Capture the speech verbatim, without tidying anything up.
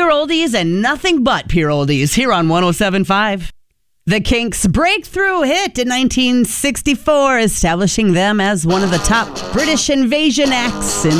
pure oldies and nothing but pure oldies here on one oh seven point five. The Kinks' breakthrough hit in nineteen sixty-four, establishing them as one of the top British invasion acts in